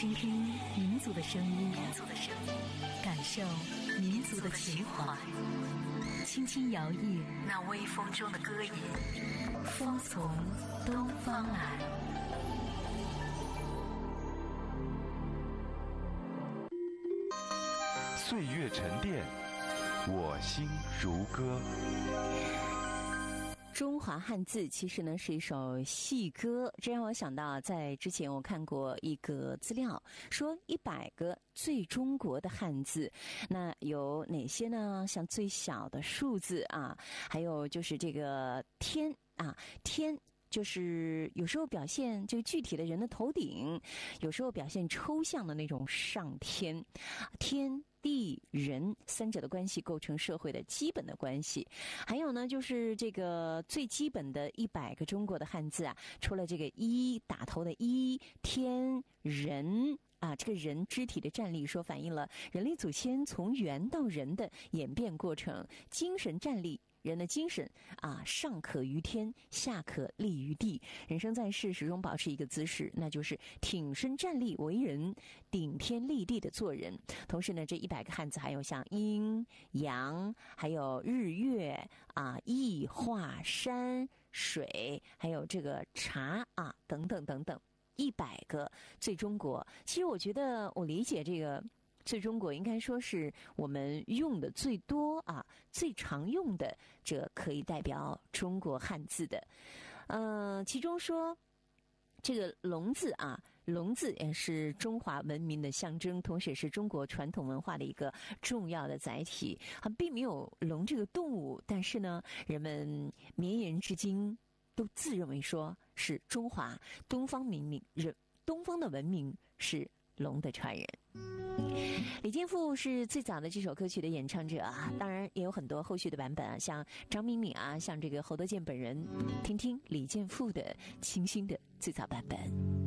倾听民族的声音，感受民族的情怀，轻轻摇曳那微风中的歌吟，风从东方来。 岁月沉淀，我心如歌。 中华汉字其实呢是一首戏歌，这让我想到在之前我看过一个资料，说100个最中国的汉字，那有哪些呢？像最小的数字啊，还有就是这个天啊，天就是有时候表现这个具体的人的头顶，有时候表现抽象的那种上天，天地人三者的关系构成社会的基本的关系。还有呢，就是这个最基本的100个中国的汉字啊，除了这个一打头的一，天人啊，这个人肢体的站立说反映了人类祖先从猿到人的演变过程，精神站立。人的精神啊，上可于天，下可立于地。人生在世，始终保持一个姿势，那就是挺身站立为人，顶天立地的做人。同时呢，这100个汉字还有像阴阳，还有日月啊、易化山水，还有这个茶啊等等等等，100个最中国。其实我觉得，我理解这个。最中国应该说是我们用的最多啊、最常用的，这可以代表中国汉字的。其中说这个龙字啊，龙字也是中华文明的象征，同时也是中国传统文化的一个重要的载体。并没有龙这个动物，但是呢，人们绵延至今都自认为说是中华东方的文明是龙的传人。李健富是最早的这首歌曲的演唱者啊，当然也有很多后续的版本啊，像张敏敏啊，像这个侯德健本人，听听李健富的清新的最早版本。